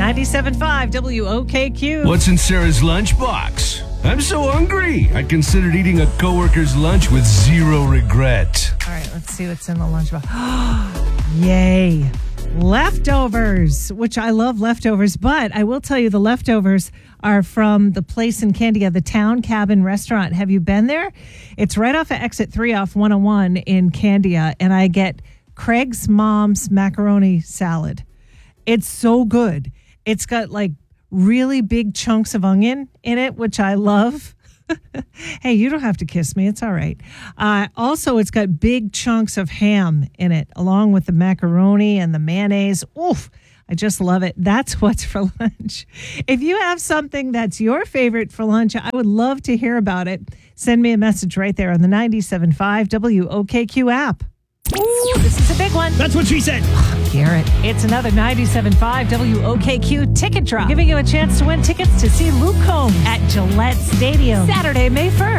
97.5 WOKQ. What's in Sarah's lunchbox? I'm so hungry. I considered eating a coworker's lunch with zero regret. All right, let's see what's in the lunchbox. Yay. Leftovers, which I love leftovers, but I will tell you the leftovers are from the place in Candia, the Town Cabin Restaurant. Have you been there? It's right off of Exit 3 off 101 in Candia, and I get Craig's mom's macaroni salad. It's so good. It's got like really big chunks of onion in it, which I love. Hey, you don't have to kiss me. It's all right. Also, it's got big chunks of ham in it, along with the macaroni and the mayonnaise. Oof, I just love it. That's what's for lunch. If you have something that's your favorite for lunch, I would love to hear about it. Send me a message right there on the 97.5 WOKQ app. Ooh, this is a big one. That's what she said. Garrett, it's another 97.5 WOKQ ticket drop, giving you a chance to win tickets to see Luke Combs at Gillette Stadium Saturday, May 1st.